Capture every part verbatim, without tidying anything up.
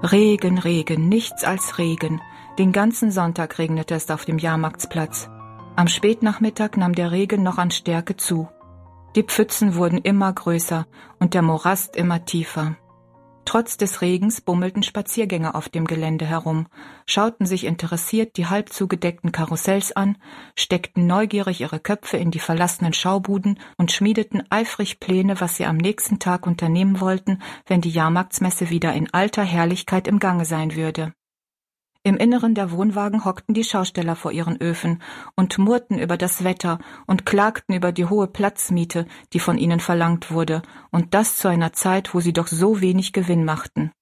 Regen, Regen, nichts als Regen. Den ganzen Sonntag regnete es auf dem Jahrmarktsplatz. Am Spätnachmittag nahm der Regen noch an Stärke zu. Die Pfützen wurden immer größer und der Morast immer tiefer. Trotz des Regens bummelten Spaziergänger auf dem Gelände herum, schauten sich interessiert die halb zugedeckten Karussells an, steckten neugierig ihre Köpfe in die verlassenen Schaubuden und schmiedeten eifrig Pläne, was sie am nächsten Tag unternehmen wollten, wenn die Jahrmarktsmesse wieder in alter Herrlichkeit im Gange sein würde. Im Inneren der Wohnwagen hockten die Schausteller vor ihren Öfen und murrten über das Wetter und klagten über die hohe Platzmiete, die von ihnen verlangt wurde, und das zu einer Zeit, wo sie doch so wenig Gewinn machten.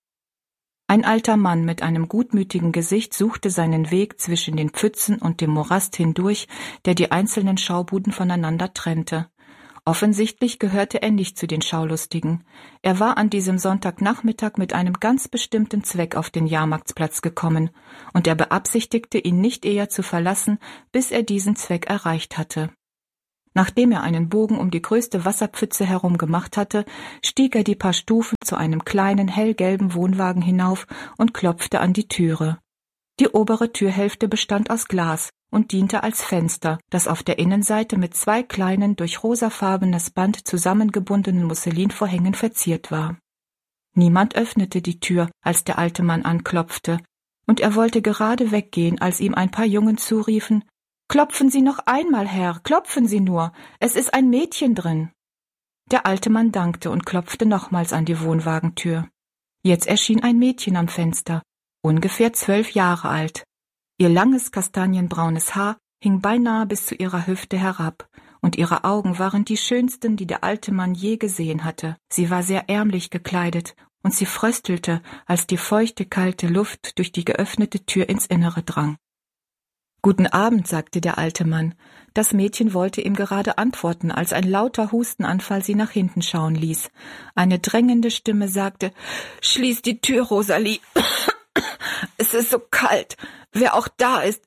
Ein alter Mann mit einem gutmütigen Gesicht suchte seinen Weg zwischen den Pfützen und dem Morast hindurch, der die einzelnen Schaubuden voneinander trennte. Offensichtlich gehörte er nicht zu den Schaulustigen. Er war an diesem Sonntagnachmittag mit einem ganz bestimmten Zweck auf den Jahrmarktsplatz gekommen, und er beabsichtigte, ihn nicht eher zu verlassen, bis er diesen Zweck erreicht hatte. Nachdem er einen Bogen um die größte Wasserpfütze herum gemacht hatte, stieg er die paar Stufen zu einem kleinen, hellgelben Wohnwagen hinauf und klopfte an die Türe. Die obere Türhälfte bestand aus Glas und diente als Fenster, das auf der Innenseite mit zwei kleinen, durch rosafarbenes Band zusammengebundenen Musselinvorhängen verziert war. Niemand öffnete die Tür, als der alte Mann anklopfte, und er wollte gerade weggehen, als ihm ein paar Jungen zuriefen: »Klopfen Sie noch einmal, Herr, klopfen Sie nur, es ist ein Mädchen drin.« Der alte Mann dankte und klopfte nochmals an die Wohnwagentür. Jetzt erschien ein Mädchen am Fenster, ungefähr zwölf Jahre alt. Ihr langes kastanienbraunes Haar hing beinahe bis zu ihrer Hüfte herab, und ihre Augen waren die schönsten, die der alte Mann je gesehen hatte. Sie war sehr ärmlich gekleidet, und sie fröstelte, als die feuchte, kalte Luft durch die geöffnete Tür ins Innere drang. »Guten Abend«, sagte der alte Mann. Das Mädchen wollte ihm gerade antworten, als ein lauter Hustenanfall sie nach hinten schauen ließ. Eine drängende Stimme sagte: »Schließ die Tür, Rosalie. Es ist so kalt. Wer auch da ist,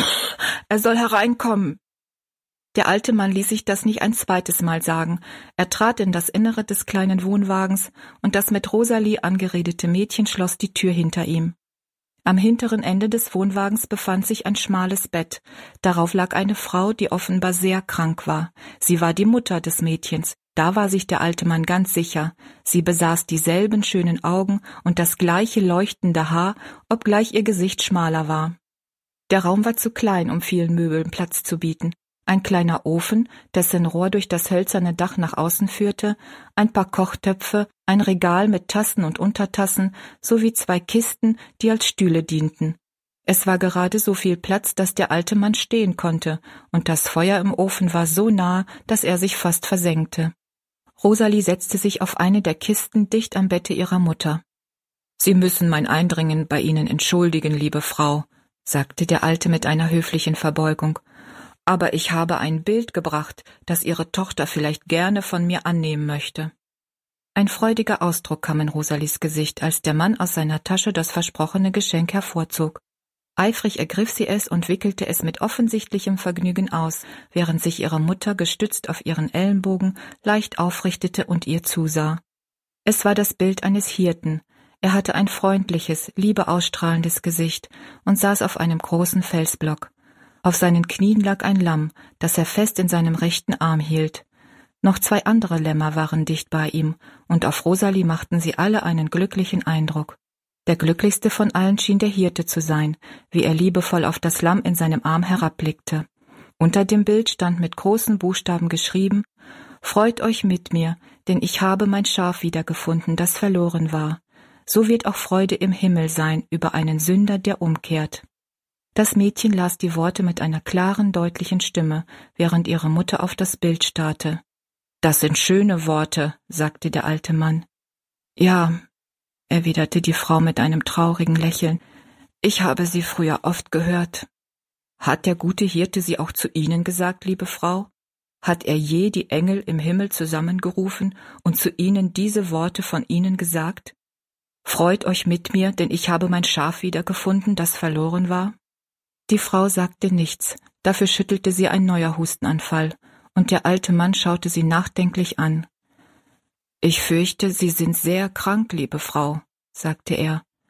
er soll hereinkommen.« Der alte Mann ließ sich das nicht ein zweites Mal sagen. Er trat in das Innere des kleinen Wohnwagens, und das mit Rosalie angeredete Mädchen schloss die Tür hinter ihm. Am hinteren Ende des Wohnwagens befand sich ein schmales Bett. Darauf lag eine Frau, die offenbar sehr krank war. Sie war die Mutter des Mädchens. Da war sich der alte Mann ganz sicher. Sie besaß dieselben schönen Augen und das gleiche leuchtende Haar, obgleich ihr Gesicht schmaler war. Der Raum war zu klein, um vielen Möbeln Platz zu bieten. Ein kleiner Ofen, dessen Rohr durch das hölzerne Dach nach außen führte, ein paar Kochtöpfe, ein Regal mit Tassen und Untertassen sowie zwei Kisten, die als Stühle dienten. Es war gerade so viel Platz, dass der alte Mann stehen konnte, und das Feuer im Ofen war so nah, dass er sich fast versenkte. Rosalie setzte sich auf eine der Kisten dicht am Bette ihrer Mutter. »Sie müssen mein Eindringen bei Ihnen entschuldigen, liebe Frau«, sagte der Alte mit einer höflichen Verbeugung. »Aber ich habe ein Bild gebracht, das Ihre Tochter vielleicht gerne von mir annehmen möchte.« Ein freudiger Ausdruck kam in Rosalies Gesicht, als der Mann aus seiner Tasche das versprochene Geschenk hervorzog. Eifrig ergriff sie es und wickelte es mit offensichtlichem Vergnügen aus, während sich ihre Mutter, gestützt auf ihren Ellenbogen, leicht aufrichtete und ihr zusah. Es war das Bild eines Hirten. Er hatte ein freundliches, liebeausstrahlendes Gesicht und saß auf einem großen Felsblock. Auf seinen Knien lag ein Lamm, das er fest in seinem rechten Arm hielt. Noch zwei andere Lämmer waren dicht bei ihm, und auf Rosalie machten sie alle einen glücklichen Eindruck. Der glücklichste von allen schien der Hirte zu sein, wie er liebevoll auf das Lamm in seinem Arm herabblickte. Unter dem Bild stand mit großen Buchstaben geschrieben: »Freut euch mit mir, denn ich habe mein Schaf wiedergefunden, das verloren war. So wird auch Freude im Himmel sein über einen Sünder, der umkehrt.« Das Mädchen las die Worte mit einer klaren, deutlichen Stimme, während ihre Mutter auf das Bild starrte. »Das sind schöne Worte«, sagte der alte Mann. »Ja«, erwiderte die Frau mit einem traurigen Lächeln, »ich habe sie früher oft gehört.« »Hat der gute Hirte sie auch zu Ihnen gesagt, liebe Frau? Hat er je die Engel im Himmel zusammengerufen und zu Ihnen diese Worte von Ihnen gesagt? Freut euch mit mir, denn ich habe mein Schaf wiedergefunden, das verloren war?« Die Frau sagte nichts, dafür schüttelte sie ein neuer Hustenanfall, und der alte Mann schaute sie nachdenklich an. »Ich fürchte, Sie sind sehr krank, liebe Frau«, sagte er.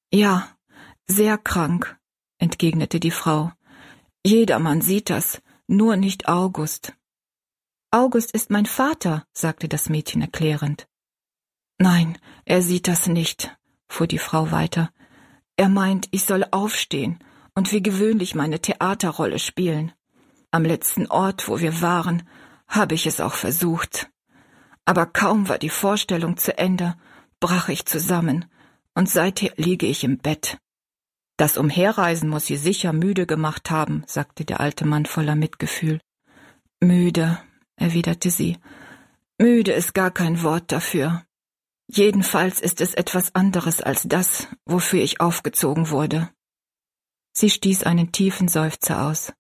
Ja, sehr krank, entgegnete die Frau. Jedermann sieht das, nur nicht August. August ist mein Vater, sagte das Mädchen erklärend. Nein, er sieht das nicht, fuhr die Frau weiter. Er meint, ich soll aufstehen und wie gewöhnlich meine Theaterrolle spielen. Am letzten Ort, wo wir waren, habe ich es auch versucht. Aber kaum war die Vorstellung zu Ende, brach ich zusammen, und seither liege ich im Bett. Das Umherreisen muss Sie sicher müde gemacht haben, sagte der alte Mann voller Mitgefühl. Müde, erwiderte sie. Müde ist gar kein Wort dafür. Jedenfalls ist es etwas anderes als das, wofür ich aufgezogen wurde. Sie stieß einen tiefen Seufzer aus.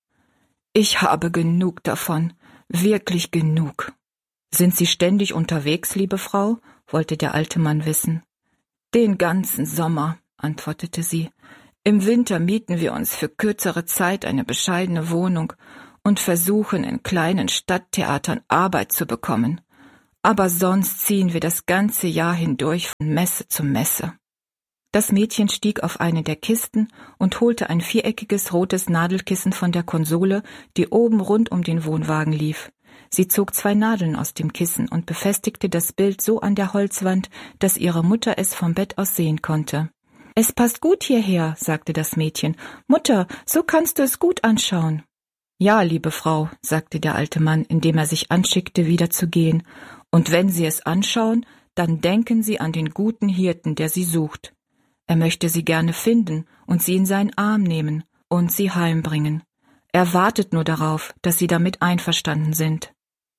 Ich habe genug davon, wirklich genug. Sind Sie ständig unterwegs, liebe Frau? Wollte der alte Mann wissen. Den ganzen Sommer, antwortete sie. Im Winter mieten wir uns für kürzere Zeit eine bescheidene Wohnung und versuchen in kleinen Stadttheatern Arbeit zu bekommen. Aber sonst ziehen wir das ganze Jahr hindurch von Messe zu Messe. Das Mädchen stieg auf eine der Kisten und holte ein viereckiges rotes Nadelkissen von der Konsole, die oben rund um den Wohnwagen lief. Sie zog zwei Nadeln aus dem Kissen und befestigte das Bild so an der Holzwand, dass ihre Mutter es vom Bett aus sehen konnte. »Es passt gut hierher«, sagte das Mädchen. »Mutter, so kannst du es gut anschauen.« »Ja, liebe Frau«, sagte der alte Mann, indem er sich anschickte, wieder zu gehen. »Und wenn Sie es anschauen, dann denken Sie an den guten Hirten, der Sie sucht. Er möchte Sie gerne finden und Sie in seinen Arm nehmen und Sie heimbringen. Er wartet nur darauf, dass Sie damit einverstanden sind.«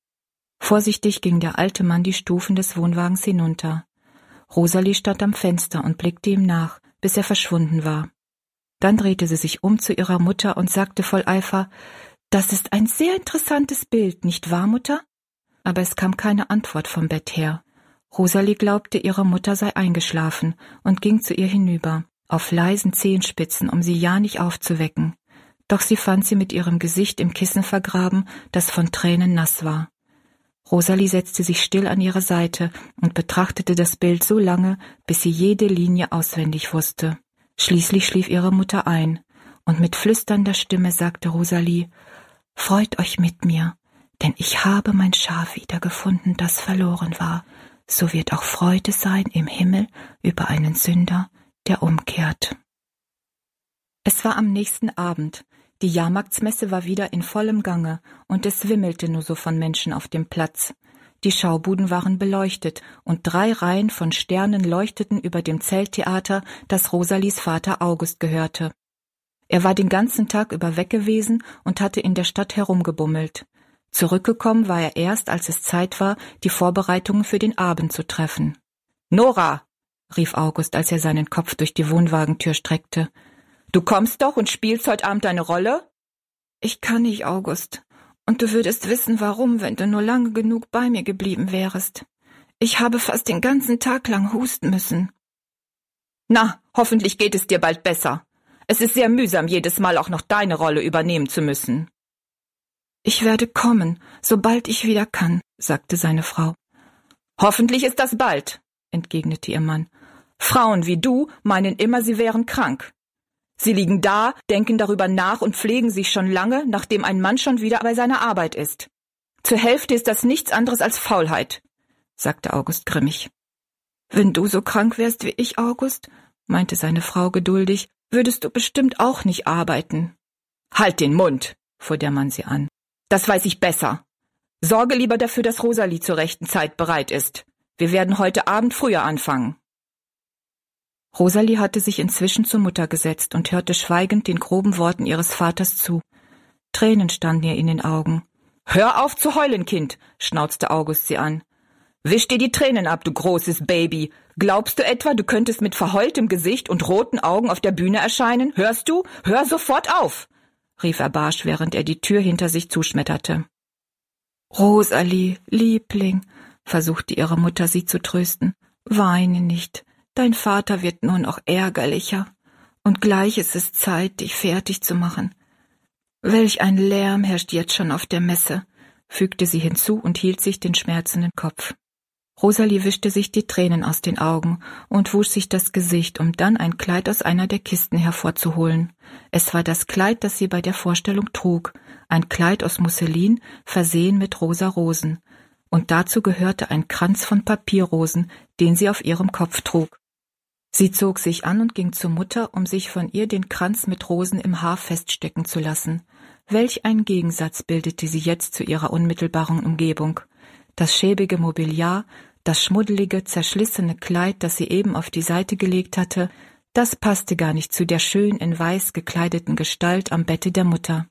Vorsichtig ging der alte Mann die Stufen des Wohnwagens hinunter. Rosalie stand am Fenster und blickte ihm nach, bis er verschwunden war. Dann drehte sie sich um zu ihrer Mutter und sagte voll Eifer, »Das ist ein sehr interessantes Bild, nicht wahr, Mutter?« Aber es kam keine Antwort vom Bett her. Rosalie glaubte, ihre Mutter sei eingeschlafen und ging zu ihr hinüber, auf leisen Zehenspitzen, um sie ja nicht aufzuwecken. Doch sie fand sie mit ihrem Gesicht im Kissen vergraben, das von Tränen nass war. Rosalie setzte sich still an ihre Seite und betrachtete das Bild so lange, bis sie jede Linie auswendig wusste. Schließlich schlief ihre Mutter ein, und mit flüsternder Stimme sagte Rosalie, »Freut euch mit mir, denn ich habe mein Schaf wiedergefunden, das verloren war. So wird auch Freude sein im Himmel über einen Sünder, der umkehrt.« Es war am nächsten Abend. Die Jahrmarktsmesse war wieder in vollem Gange, und es wimmelte nur so von Menschen auf dem Platz. Die Schaubuden waren beleuchtet, und drei Reihen von Sternen leuchteten über dem Zelttheater, das Rosalies Vater August gehörte. Er war den ganzen Tag über weg gewesen und hatte in der Stadt herumgebummelt. Zurückgekommen war er erst, als es Zeit war, die Vorbereitungen für den Abend zu treffen. »Nora«, rief August, als er seinen Kopf durch die Wohnwagentür streckte, »du kommst doch und spielst heute Abend deine Rolle?« »Ich kann nicht, August. Und du würdest wissen, warum, wenn du nur lange genug bei mir geblieben wärest. Ich habe fast den ganzen Tag lang husten müssen.« »Na, hoffentlich geht es dir bald besser. Es ist sehr mühsam, jedes Mal auch noch deine Rolle übernehmen zu müssen.« »Ich werde kommen, sobald ich wieder kann«, sagte seine Frau. »Hoffentlich ist das bald«, entgegnete ihr Mann. »Frauen wie du meinen immer, sie wären krank. Sie liegen da, denken darüber nach und pflegen sich schon lange, nachdem ein Mann schon wieder bei seiner Arbeit ist. Zur Hälfte ist das nichts anderes als Faulheit«, sagte August grimmig. »Wenn du so krank wärst wie ich, August«, meinte seine Frau geduldig, »würdest du bestimmt auch nicht arbeiten.« »Halt den Mund«, fuhr der Mann sie an. »Das weiß ich besser. Sorge lieber dafür, dass Rosalie zur rechten Zeit bereit ist. Wir werden heute Abend früher anfangen.« Rosalie hatte sich inzwischen zur Mutter gesetzt und hörte schweigend den groben Worten ihres Vaters zu. Tränen standen ihr in den Augen. »Hör auf zu heulen, Kind«, schnauzte August sie an. »Wisch dir die Tränen ab, du großes Baby. Glaubst du etwa, du könntest mit verheultem Gesicht und roten Augen auf der Bühne erscheinen? Hörst du? Hör sofort auf«, rief er barsch, während er die Tür hinter sich zuschmetterte. »Rosalie, Liebling«, versuchte ihre Mutter sie zu trösten, »weine nicht. Dein Vater wird nur noch ärgerlicher, und gleich ist es Zeit, dich fertig zu machen. Welch ein Lärm herrscht jetzt schon auf der Messe«, fügte sie hinzu und hielt sich den schmerzenden Kopf. Rosalie wischte sich die Tränen aus den Augen und wusch sich das Gesicht, um dann ein Kleid aus einer der Kisten hervorzuholen. Es war das Kleid, das sie bei der Vorstellung trug, ein Kleid aus Musselin, versehen mit rosa Rosen. Und dazu gehörte ein Kranz von Papierrosen, den sie auf ihrem Kopf trug. Sie zog sich an und ging zur Mutter, um sich von ihr den Kranz mit Rosen im Haar feststecken zu lassen. Welch ein Gegensatz bildete sie jetzt zu ihrer unmittelbaren Umgebung. Das schäbige Mobiliar, das schmuddelige, zerschlissene Kleid, das sie eben auf die Seite gelegt hatte, das passte gar nicht zu der schön in weiß gekleideten Gestalt am Bette der Mutter.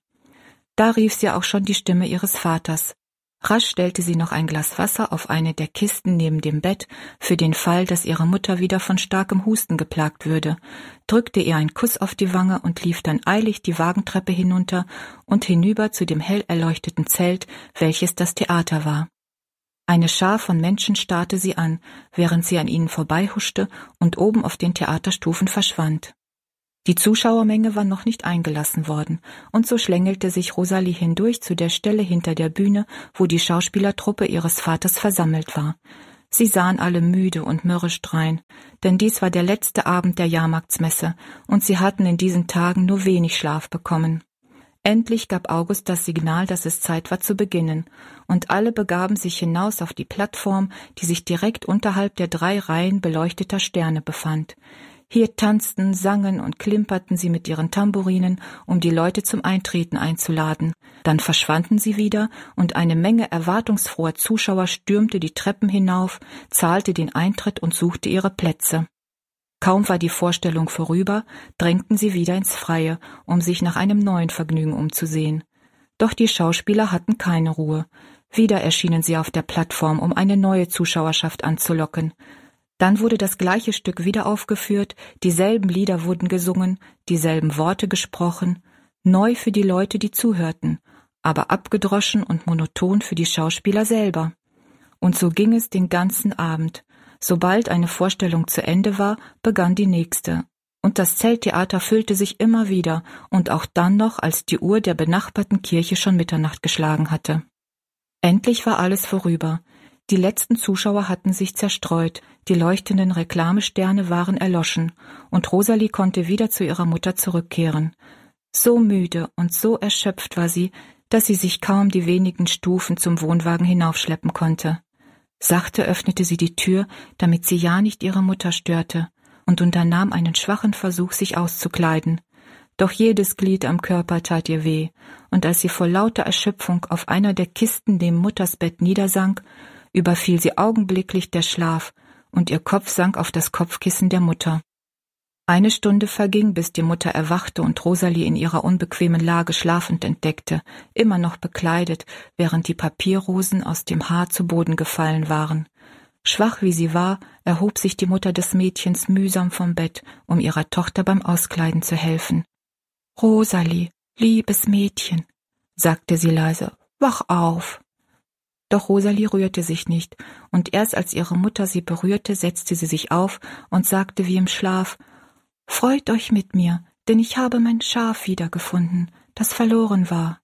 Da rief sie auch schon die Stimme ihres Vaters. Rasch stellte sie noch ein Glas Wasser auf eine der Kisten neben dem Bett, für den Fall, dass ihre Mutter wieder von starkem Husten geplagt würde, drückte ihr einen Kuss auf die Wange und lief dann eilig die Wagentreppe hinunter und hinüber zu dem hell erleuchteten Zelt, welches das Theater war. Eine Schar von Menschen starrte sie an, während sie an ihnen vorbeihuschte und oben auf den Theaterstufen verschwand. Die Zuschauermenge war noch nicht eingelassen worden, und so schlängelte sich Rosalie hindurch zu der Stelle hinter der Bühne, wo die Schauspielertruppe ihres Vaters versammelt war. Sie sahen alle müde und mürrisch drein, denn dies war der letzte Abend der Jahrmarktsmesse, und sie hatten in diesen Tagen nur wenig Schlaf bekommen. Endlich gab August das Signal, dass es Zeit war zu beginnen, und alle begaben sich hinaus auf die Plattform, die sich direkt unterhalb der drei Reihen beleuchteter Sterne befand. Hier tanzten, sangen und klimperten sie mit ihren Tamburinen, um die Leute zum Eintreten einzuladen. Dann verschwanden sie wieder, und eine Menge erwartungsfroher Zuschauer stürmte die Treppen hinauf, zahlte den Eintritt und suchte ihre Plätze. Kaum war die Vorstellung vorüber, drängten sie wieder ins Freie, um sich nach einem neuen Vergnügen umzusehen. Doch die Schauspieler hatten keine Ruhe. Wieder erschienen sie auf der Plattform, um eine neue Zuschauerschaft anzulocken. Dann wurde das gleiche Stück wieder aufgeführt, dieselben Lieder wurden gesungen, dieselben Worte gesprochen, neu für die Leute, die zuhörten, aber abgedroschen und monoton für die Schauspieler selber. Und so ging es den ganzen Abend. Sobald eine Vorstellung zu Ende war, begann die nächste. Und das Zelttheater füllte sich immer wieder, und auch dann noch, als die Uhr der benachbarten Kirche schon Mitternacht geschlagen hatte. Endlich war alles vorüber. Die letzten Zuschauer hatten sich zerstreut, die leuchtenden Reklamesterne waren erloschen, und Rosalie konnte wieder zu ihrer Mutter zurückkehren. So müde und so erschöpft war sie, dass sie sich kaum die wenigen Stufen zum Wohnwagen hinaufschleppen konnte. Sachte öffnete sie die Tür, damit sie ja nicht ihre Mutter störte, und unternahm einen schwachen Versuch, sich auszukleiden. Doch jedes Glied am Körper tat ihr weh, und als sie vor lauter Erschöpfung auf einer der Kisten neben Mutters Bett niedersank, überfiel sie augenblicklich der Schlaf, und ihr Kopf sank auf das Kopfkissen der Mutter. Eine Stunde verging, bis die Mutter erwachte und Rosalie in ihrer unbequemen Lage schlafend entdeckte, immer noch bekleidet, während die Papierrosen aus dem Haar zu Boden gefallen waren. Schwach wie sie war, erhob sich die Mutter des Mädchens mühsam vom Bett, um ihrer Tochter beim Auskleiden zu helfen. »Rosalie, liebes Mädchen«, sagte sie leise, »wach auf!« Doch Rosalie rührte sich nicht, und erst als ihre Mutter sie berührte, setzte sie sich auf und sagte wie im Schlaf, »Freut euch mit mir, denn ich habe mein Schaf wiedergefunden, das verloren war.«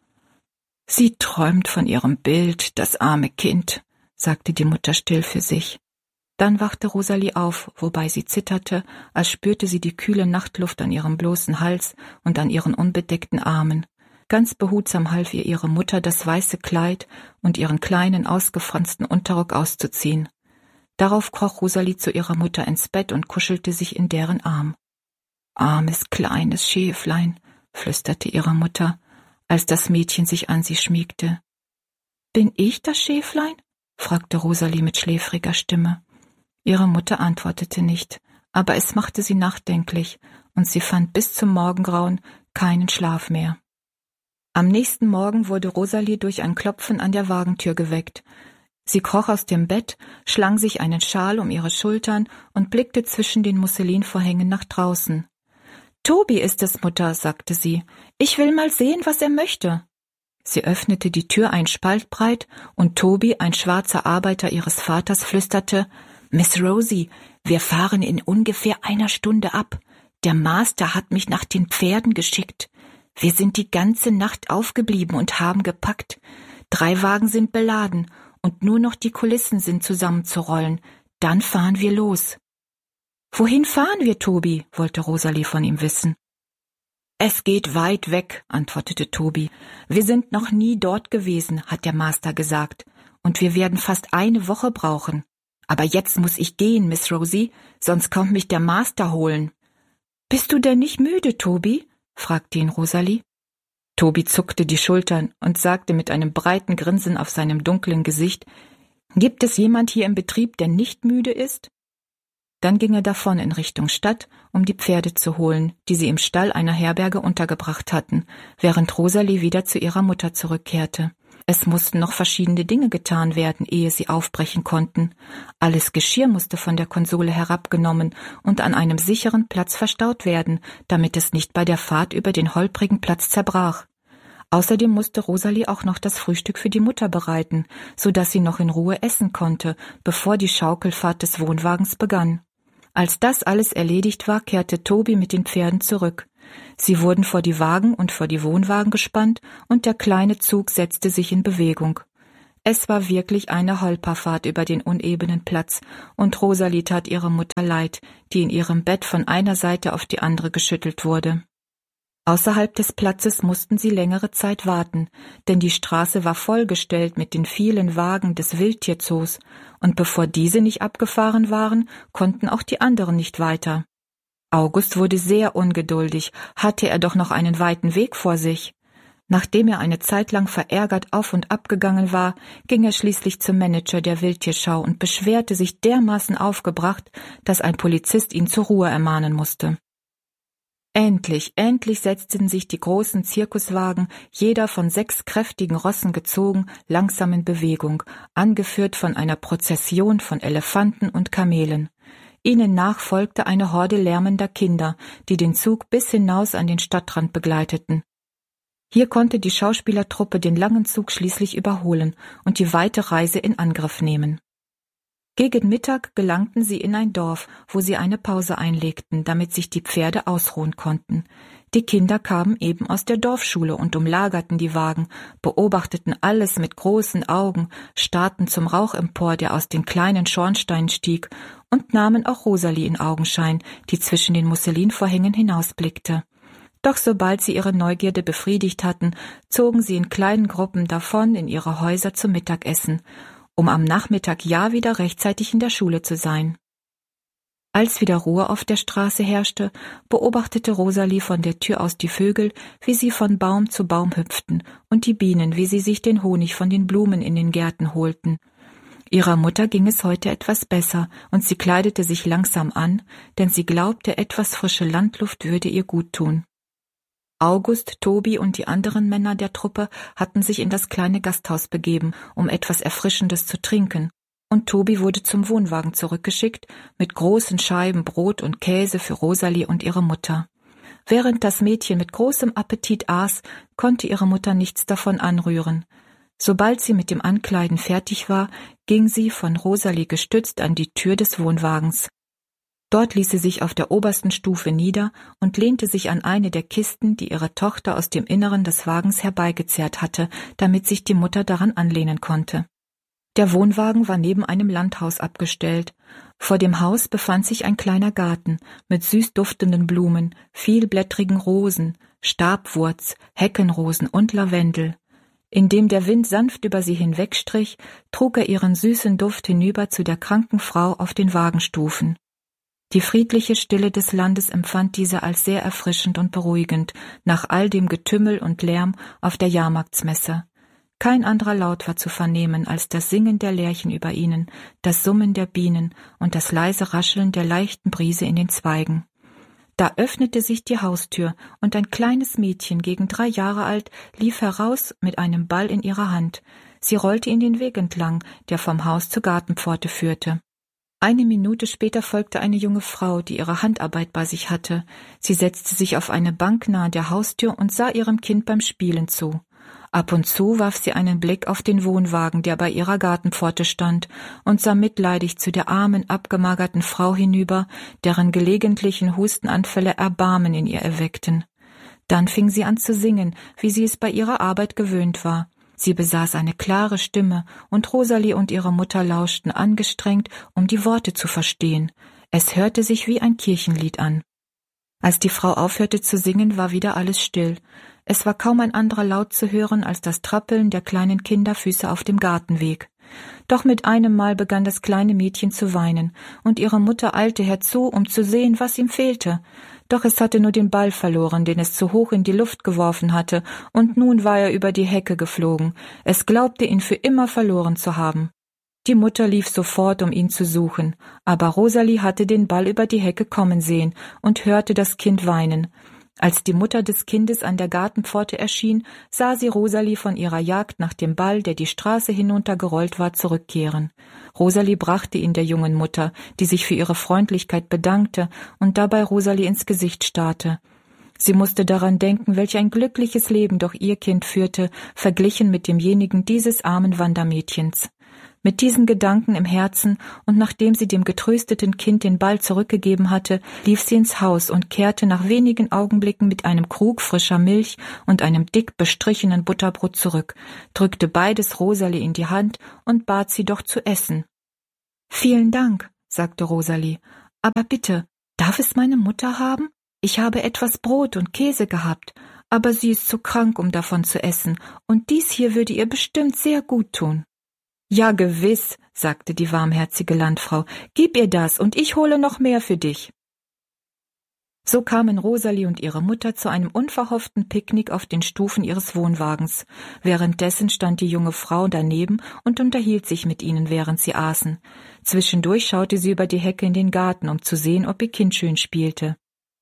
»Sie träumt von ihrem Bild, das arme Kind«, sagte die Mutter still für sich. Dann wachte Rosalie auf, wobei sie zitterte, als spürte sie die kühle Nachtluft an ihrem bloßen Hals und an ihren unbedeckten Armen. Ganz behutsam half ihr ihre Mutter, das weiße Kleid und ihren kleinen, ausgefransten Unterrock auszuziehen. Darauf kroch Rosalie zu ihrer Mutter ins Bett und kuschelte sich in deren Arm. »Armes, kleines Schäflein«, flüsterte ihre Mutter, als das Mädchen sich an sie schmiegte. »Bin ich das Schäflein?« fragte Rosalie mit schläfriger Stimme. Ihre Mutter antwortete nicht, aber es machte sie nachdenklich, und sie fand bis zum Morgengrauen keinen Schlaf mehr. Am nächsten Morgen wurde Rosalie durch ein Klopfen an der Wagentür geweckt. Sie kroch aus dem Bett, schlang sich einen Schal um ihre Schultern und blickte zwischen den Musselinvorhängen nach draußen. »Tobi ist es, Mutter«, sagte sie. »Ich will mal sehen, was er möchte.« Sie öffnete die Tür ein Spalt breit, und Tobi, ein schwarzer Arbeiter ihres Vaters, flüsterte, »Miss Rosie, wir fahren in ungefähr einer Stunde ab. Der Master hat mich nach den Pferden geschickt. Wir sind die ganze Nacht aufgeblieben und haben gepackt. Drei Wagen sind beladen, und nur noch die Kulissen sind zusammenzurollen. Dann fahren wir los. »Wohin fahren wir, Tobi?« wollte Rosalie von ihm wissen. »Es geht weit weg«, antwortete Tobi. »Wir sind noch nie dort gewesen«, hat der Master gesagt, »und wir werden fast eine Woche brauchen. Aber jetzt muss ich gehen, Miss Rosie, sonst kommt mich der Master holen.« »Bist du denn nicht müde, Tobi?« fragte ihn Rosalie. Tobi zuckte die Schultern und sagte mit einem breiten Grinsen auf seinem dunklen Gesicht, »Gibt es jemand hier im Betrieb, der nicht müde ist?« Dann ging er davon in Richtung Stadt, um die Pferde zu holen, die sie im Stall einer Herberge untergebracht hatten, während Rosalie wieder zu ihrer Mutter zurückkehrte. Es mussten noch verschiedene Dinge getan werden, ehe sie aufbrechen konnten. Alles Geschirr musste von der Konsole herabgenommen und an einem sicheren Platz verstaut werden, damit es nicht bei der Fahrt über den holprigen Platz zerbrach. Außerdem musste Rosalie auch noch das Frühstück für die Mutter bereiten, so dass sie noch in Ruhe essen konnte, bevor die Schaukelfahrt des Wohnwagens begann. Als das alles erledigt war, kehrte Tobi mit den Pferden zurück. Sie wurden vor die Wagen und vor die Wohnwagen gespannt und der kleine Zug setzte sich in Bewegung. Es war wirklich eine Holperfahrt über den unebenen Platz und Rosalie tat ihrer Mutter leid, die in ihrem Bett von einer Seite auf die andere geschüttelt wurde. Außerhalb des Platzes mussten sie längere Zeit warten, denn die Straße war vollgestellt mit den vielen Wagen des Wildtierzoos, und bevor diese nicht abgefahren waren, konnten auch die anderen nicht weiter. August wurde sehr ungeduldig, hatte er doch noch einen weiten Weg vor sich. Nachdem er eine Zeit lang verärgert auf und ab gegangen war, ging er schließlich zum Manager der Wildtierschau und beschwerte sich dermaßen aufgebracht, dass ein Polizist ihn zur Ruhe ermahnen musste. Endlich, endlich setzten sich die großen Zirkuswagen, jeder von sechs kräftigen Rossen gezogen, langsam in Bewegung, angeführt von einer Prozession von Elefanten und Kamelen. Ihnen nach folgte eine Horde lärmender Kinder, die den Zug bis hinaus an den Stadtrand begleiteten. Hier konnte die Schauspielertruppe den langen Zug schließlich überholen und die weite Reise in Angriff nehmen. Gegen Mittag gelangten sie in ein Dorf, wo sie eine Pause einlegten, damit sich die Pferde ausruhen konnten. Die Kinder kamen eben aus der Dorfschule und umlagerten die Wagen, beobachteten alles mit großen Augen, starrten zum Rauch empor, der aus den kleinen Schornsteinen stieg, und nahmen auch Rosalie in Augenschein, die zwischen den Musselinvorhängen hinausblickte. Doch sobald sie ihre Neugierde befriedigt hatten, zogen sie in kleinen Gruppen davon in ihre Häuser zum Mittagessen, um am Nachmittag ja wieder rechtzeitig in der Schule zu sein. Als wieder Ruhe auf der Straße herrschte, beobachtete Rosalie von der Tür aus die Vögel, wie sie von Baum zu Baum hüpften, und die Bienen, wie sie sich den Honig von den Blumen in den Gärten holten. Ihrer Mutter ging es heute etwas besser, und sie kleidete sich langsam an, denn sie glaubte, etwas frische Landluft würde ihr gut tun. August, Tobi und die anderen Männer der Truppe hatten sich in das kleine Gasthaus begeben, um etwas Erfrischendes zu trinken, und Tobi wurde zum Wohnwagen zurückgeschickt mit großen Scheiben Brot und Käse für Rosalie und ihre Mutter. Während das Mädchen mit großem Appetit aß, konnte ihre Mutter nichts davon anrühren. Sobald sie mit dem Ankleiden fertig war, ging sie von Rosalie gestützt an die Tür des Wohnwagens. Dort ließ sie sich auf der obersten Stufe nieder und lehnte sich an eine der Kisten, die ihre Tochter aus dem Inneren des Wagens herbeigezerrt hatte, damit sich die Mutter daran anlehnen konnte. Der Wohnwagen war neben einem Landhaus abgestellt. Vor dem Haus befand sich ein kleiner Garten mit süß duftenden Blumen, vielblättrigen Rosen, Stabwurz, Heckenrosen und Lavendel. Indem der Wind sanft über sie hinwegstrich, trug er ihren süßen Duft hinüber zu der kranken Frau auf den Wagenstufen. Die friedliche Stille des Landes empfand diese als sehr erfrischend und beruhigend, nach all dem Getümmel und Lärm auf der Jahrmarktsmesse. Kein anderer Laut war zu vernehmen als das Singen der Lerchen über ihnen, das Summen der Bienen und das leise Rascheln der leichten Brise in den Zweigen. Da öffnete sich die Haustür, und ein kleines Mädchen, gegen drei Jahre alt, lief heraus mit einem Ball in ihrer Hand. Sie rollte ihn den Weg entlang, der vom Haus zur Gartenpforte führte. Eine Minute später folgte eine junge Frau, die ihre Handarbeit bei sich hatte. Sie setzte sich auf eine Bank nahe der Haustür und sah ihrem Kind beim Spielen zu. Ab und zu warf sie einen Blick auf den Wohnwagen, der bei ihrer Gartenpforte stand, und sah mitleidig zu der armen, abgemagerten Frau hinüber, deren gelegentlichen Hustenanfälle Erbarmen in ihr erweckten. Dann fing sie an zu singen, wie sie es bei ihrer Arbeit gewöhnt war. Sie besaß eine klare Stimme, und Rosalie und ihre Mutter lauschten angestrengt, um die Worte zu verstehen. Es hörte sich wie ein Kirchenlied an. Als die Frau aufhörte zu singen, war wieder alles still. Es war kaum ein anderer Laut zu hören als das Trappeln der kleinen Kinderfüße auf dem Gartenweg. Doch mit einem Mal begann das kleine Mädchen zu weinen, und ihre Mutter eilte herzu, um zu sehen, was ihm fehlte. Doch es hatte nur den Ball verloren, den es zu hoch in die Luft geworfen hatte, und nun war er über die Hecke geflogen. Es glaubte, ihn für immer verloren zu haben. Die Mutter lief sofort, um ihn zu suchen, aber Rosalie hatte den Ball über die Hecke kommen sehen und hörte das Kind weinen. Als die Mutter des Kindes an der Gartenpforte erschien, sah sie Rosalie von ihrer Jagd nach dem Ball, der die Straße hinuntergerollt war, zurückkehren. Rosalie brachte ihn der jungen Mutter, die sich für ihre Freundlichkeit bedankte und dabei Rosalie ins Gesicht starrte. Sie musste daran denken, welch ein glückliches Leben doch ihr Kind führte, verglichen mit demjenigen dieses armen Wandermädchens. Mit diesen Gedanken im Herzen und nachdem sie dem getrösteten Kind den Ball zurückgegeben hatte, lief sie ins Haus und kehrte nach wenigen Augenblicken mit einem Krug frischer Milch und einem dick bestrichenen Butterbrot zurück, drückte beides Rosalie in die Hand und bat sie doch zu essen. »Vielen Dank«, sagte Rosalie, »aber bitte, darf es meine Mutter haben? Ich habe etwas Brot und Käse gehabt, aber sie ist zu krank, um davon zu essen, und dies hier würde ihr bestimmt sehr gut tun.« »Ja, gewiss«, sagte die warmherzige Landfrau, »gib ihr das, und ich hole noch mehr für dich.« So kamen Rosalie und ihre Mutter zu einem unverhofften Picknick auf den Stufen ihres Wohnwagens. Währenddessen stand die junge Frau daneben und unterhielt sich mit ihnen, während sie aßen. Zwischendurch schaute sie über die Hecke in den Garten, um zu sehen, ob ihr Kind schön spielte.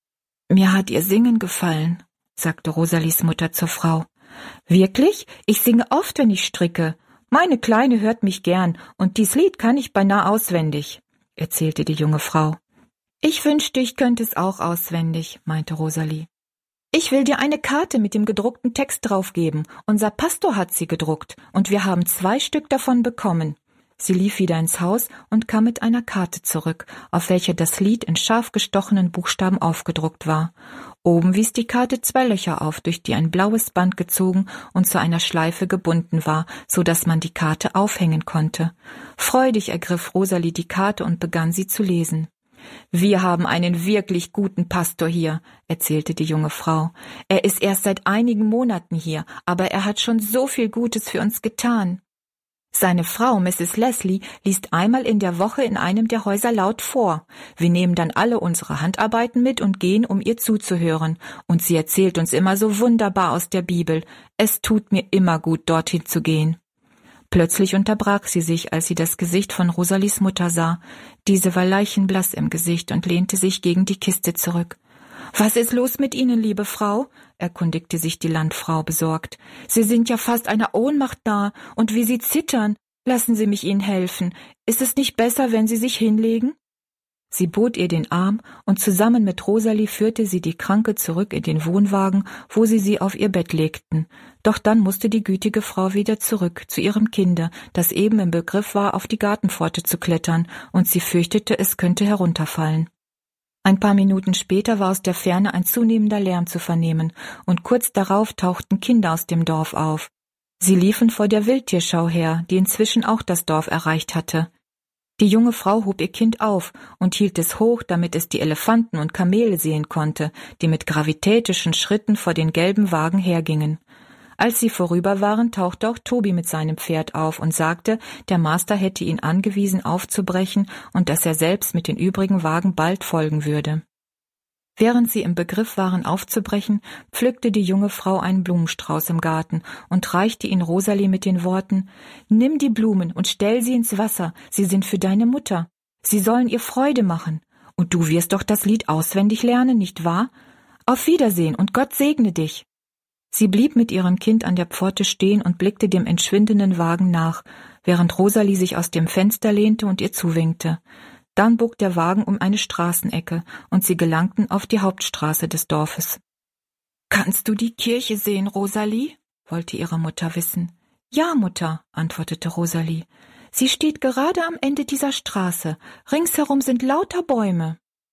»Mir hat ihr Singen gefallen«, sagte Rosalies Mutter zur Frau. »Wirklich? Ich singe oft, wenn ich stricke. Meine Kleine hört mich gern, und dies Lied kann ich beinahe auswendig«, erzählte die junge Frau. »Ich wünschte, ich könnte es auch auswendig«, meinte Rosalie. »Ich will dir eine Karte mit dem gedruckten Text draufgeben. Unser Pastor hat sie gedruckt, und wir haben zwei Stück davon bekommen.« Sie lief wieder ins Haus und kam mit einer Karte zurück, auf welcher das Lied in scharf gestochenen Buchstaben aufgedruckt war. Oben wies die Karte zwei Löcher auf, durch die ein blaues Band gezogen und zu einer Schleife gebunden war, so dass man die Karte aufhängen konnte. Freudig ergriff Rosalie die Karte und begann sie zu lesen. »Wir haben einen wirklich guten Pastor hier«, erzählte die junge Frau. »Er ist erst seit einigen Monaten hier, aber er hat schon so viel Gutes für uns getan. Seine Frau, Misses Leslie, liest einmal in der Woche in einem der Häuser laut vor. Wir nehmen dann alle unsere Handarbeiten mit und gehen, um ihr zuzuhören. Und sie erzählt uns immer so wunderbar aus der Bibel. Es tut mir immer gut, dorthin zu gehen.« Plötzlich unterbrach sie sich, als sie das Gesicht von Rosalies Mutter sah. Diese war leichenblass im Gesicht und lehnte sich gegen die Kiste zurück. »Was ist los mit Ihnen, liebe Frau?« erkundigte sich die Landfrau besorgt. »Sie sind ja fast einer Ohnmacht nahe, und wie Sie zittern. Lassen Sie mich Ihnen helfen. Ist es nicht besser, wenn Sie sich hinlegen?« Sie bot ihr den Arm, und zusammen mit Rosalie führte sie die Kranke zurück in den Wohnwagen, wo sie sie auf ihr Bett legten. Doch dann musste die gütige Frau wieder zurück zu ihrem Kinde, das eben im Begriff war, auf die Gartenpforte zu klettern, und sie fürchtete, es könnte herunterfallen. Ein paar Minuten später war aus der Ferne ein zunehmender Lärm zu vernehmen, und kurz darauf tauchten Kinder aus dem Dorf auf. Sie liefen vor der Wildtierschau her, die inzwischen auch das Dorf erreicht hatte. Die junge Frau hob ihr Kind auf und hielt es hoch, damit es die Elefanten und Kamele sehen konnte, die mit gravitätischen Schritten vor den gelben Wagen hergingen. Als sie vorüber waren, tauchte auch Tobi mit seinem Pferd auf und sagte, der Master hätte ihn angewiesen, aufzubrechen und dass er selbst mit den übrigen Wagen bald folgen würde. Während sie im Begriff waren, aufzubrechen, pflückte die junge Frau einen Blumenstrauß im Garten und reichte ihn Rosalie mit den Worten: »Nimm die Blumen und stell sie ins Wasser, sie sind für deine Mutter. Sie sollen ihr Freude machen. Und du wirst doch das Lied auswendig lernen, nicht wahr? Auf Wiedersehen und Gott segne dich.« Sie blieb mit ihrem Kind an der Pforte stehen und blickte dem entschwindenden Wagen nach, während Rosalie sich aus dem Fenster lehnte und ihr zuwinkte. Dann bog der Wagen um eine Straßenecke, und sie gelangten auf die Hauptstraße des Dorfes. »Kannst du die Kirche sehen, Rosalie?« wollte ihre Mutter wissen. »Ja, Mutter«, antwortete Rosalie. »Sie steht gerade am Ende dieser Straße. Ringsherum sind lauter Bäume.«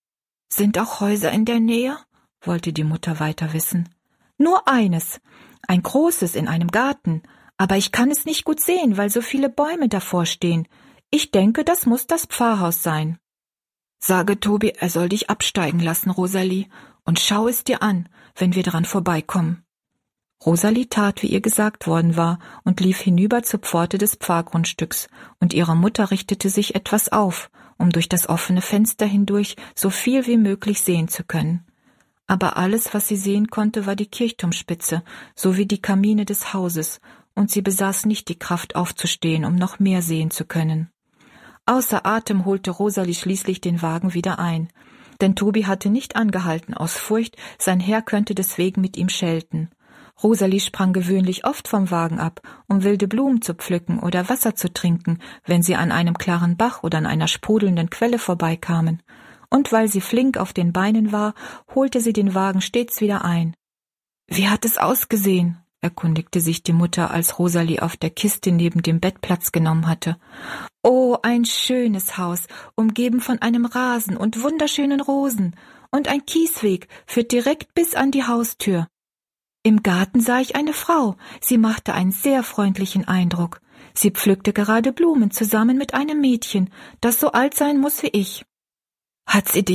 »Sind auch Häuser in der Nähe?« wollte die Mutter weiter wissen. »Nur eines, ein großes in einem Garten, Aber ich kann es nicht gut sehen, weil so viele Bäume davor stehen. Ich denke, das muss das Pfarrhaus sein. Sage Tobi, er soll dich absteigen lassen, Rosalie, und schau es dir an, wenn wir daran vorbeikommen. Rosalie tat, wie ihr gesagt worden war, und lief hinüber zur Pforte des Pfarrgrundstücks, und ihre Mutter richtete sich etwas auf, um durch das offene Fenster hindurch so viel wie möglich sehen zu können. Aber alles, was sie sehen konnte, war die Kirchturmspitze, sowie die Kamine des Hauses, und sie besaß nicht die Kraft aufzustehen, um noch mehr sehen zu können. Außer Atem holte Rosalie schließlich den Wagen wieder ein, denn Tobi hatte nicht angehalten aus Furcht, sein Herr könnte deswegen mit ihm schelten. Rosalie sprang gewöhnlich oft vom Wagen ab, um wilde Blumen zu pflücken oder Wasser zu trinken, wenn sie an einem klaren Bach oder an einer sprudelnden Quelle vorbeikamen. Und weil sie flink auf den Beinen war, holte sie den Wagen stets wieder ein. »Wie hat es ausgesehen?« erkundigte sich die Mutter, als Rosalie auf der Kiste neben dem Bett Platz genommen hatte. »Oh, ein schönes Haus, umgeben von einem Rasen und wunderschönen Rosen, und ein Kiesweg führt direkt bis an die Haustür. Im Garten sah ich eine Frau, sie machte einen sehr freundlichen Eindruck. Sie pflückte gerade Blumen zusammen mit einem Mädchen, das so alt sein muss wie ich. Hat sie dich